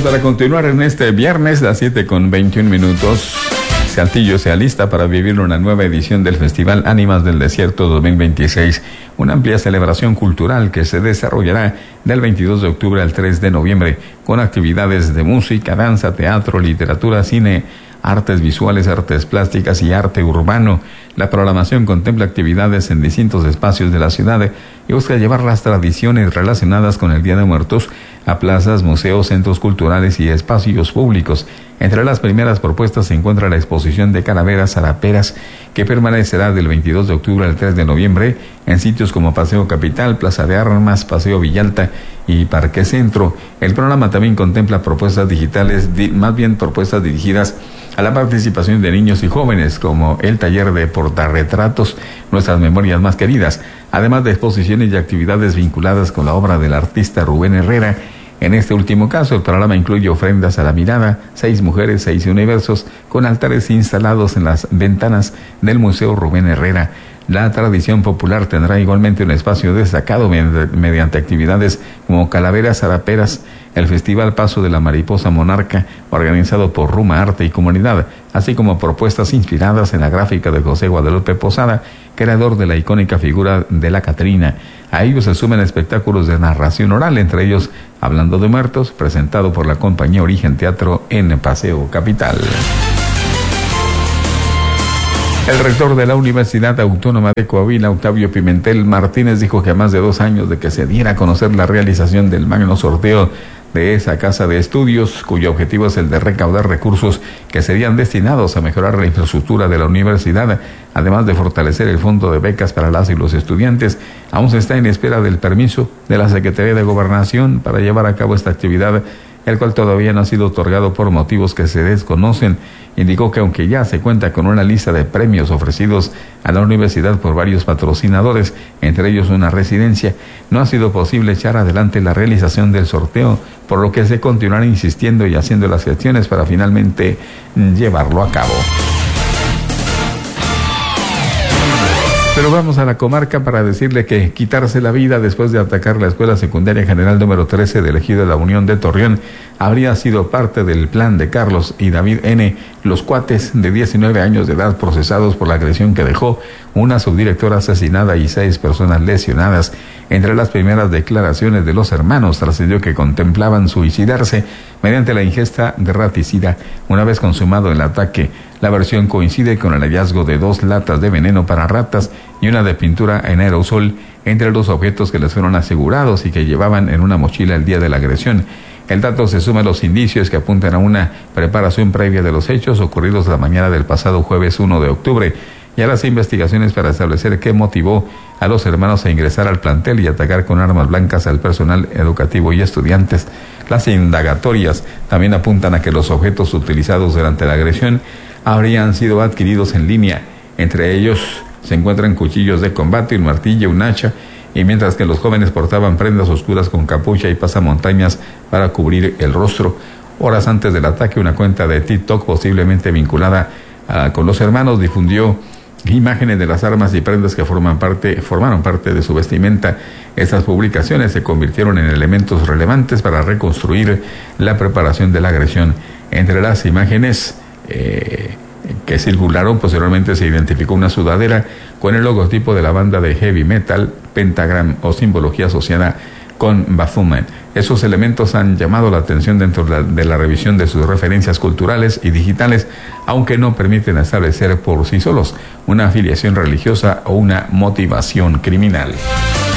para continuar en este viernes, las 7:21. Saltillo se alista para vivir una nueva edición del Festival Ánimas del Desierto 2026, una amplia celebración cultural que se desarrollará del 22 de octubre al 3 de noviembre, con actividades de música, danza, teatro, literatura, cine, artes visuales, artes plásticas y arte urbano. La programación contempla actividades en distintos espacios de la ciudad y busca llevar las tradiciones relacionadas con el Día de Muertos a plazas, museos, centros culturales y espacios públicos. Entre las primeras propuestas se encuentra la exposición de calaveras zaraperas, que permanecerá del 22 de octubre al 3 de noviembre en sitios como Paseo Capital, Plaza de Armas, Paseo Villalta y Parque Centro. El programa también contempla propuestas digitales, más bien propuestas dirigidas a la participación de niños y jóvenes, como el taller de portarretratos, Nuestras Memorias Más Queridas, además de exposiciones y actividades vinculadas con la obra del artista Rubén Herrera. En este último caso, el programa incluye ofrendas a la mirada, 6 mujeres, 6 universos, con altares instalados en las ventanas del Museo Rubén Herrera. La tradición popular tendrá igualmente un espacio destacado mediante actividades como calaveras zaraperas, el Festival Paso de la Mariposa Monarca, organizado por Ruma Arte y Comunidad, así como propuestas inspiradas en la gráfica de José Guadalupe Posada, creador de la icónica figura de la Catrina. A ellos se suman espectáculos de narración oral, entre ellos Hablando de Muertos, presentado por la compañía Origen Teatro en Paseo Capital. El rector de la Universidad Autónoma de Coahuila, Octavio Pimentel Martínez, dijo que a más de 2 años de que se diera a conocer la realización del magno sorteo de esa casa de estudios, cuyo objetivo es el de recaudar recursos que serían destinados a mejorar la infraestructura de la universidad, además de fortalecer el fondo de becas para las y los estudiantes, aún se está en espera del permiso de la Secretaría de Gobernación para llevar a cabo esta actividad, el cual todavía no ha sido otorgado por motivos que se desconocen. Indicó que aunque ya se cuenta con una lista de premios ofrecidos a la universidad por varios patrocinadores, entre ellos una residencia, no ha sido posible echar adelante la realización del sorteo, por lo que se continuará insistiendo y haciendo las gestiones para finalmente llevarlo a cabo. Pero vamos a la comarca para decirle que quitarse la vida después de atacar la Escuela Secundaria General número 13 del Ejido de la Unión de Torreón habría sido parte del plan de Carlos y David N., los cuates de 19 años de edad procesados por la agresión que dejó una subdirectora asesinada y 6 personas lesionadas. Entre las primeras declaraciones de los hermanos trascendió que contemplaban suicidarse mediante la ingesta de raticida una vez consumado el ataque. La versión coincide con el hallazgo de 2 latas de veneno para ratas y una de pintura en aerosol entre los objetos que les fueron asegurados y que llevaban en una mochila el día de la agresión. El dato se suma a los indicios que apuntan a una preparación previa de los hechos ocurridos la mañana del pasado jueves 1 de octubre y a las investigaciones para establecer qué motivó a los hermanos a ingresar al plantel y atacar con armas blancas al personal educativo y estudiantes. Las indagatorias también apuntan a que los objetos utilizados durante la agresión habrían sido adquiridos en línea. Entre ellos se encuentran cuchillos de combate, un martillo, un hacha, y mientras que los jóvenes portaban prendas oscuras con capucha y pasamontañas para cubrir el rostro. Horas antes del ataque, una cuenta de TikTok posiblemente vinculada con los hermanos difundió imágenes de las armas y prendas que formaron parte de su vestimenta. Estas publicaciones se convirtieron en elementos relevantes para reconstruir la preparación de la agresión. Entre las imágenes que circularon, posteriormente se identificó una sudadera con el logotipo de la banda de heavy metal Pentagram, o simbología asociada con Baphomet. Esos elementos han llamado la atención dentro de la revisión de sus referencias culturales y digitales, aunque no permiten establecer por sí solos una afiliación religiosa o una motivación criminal.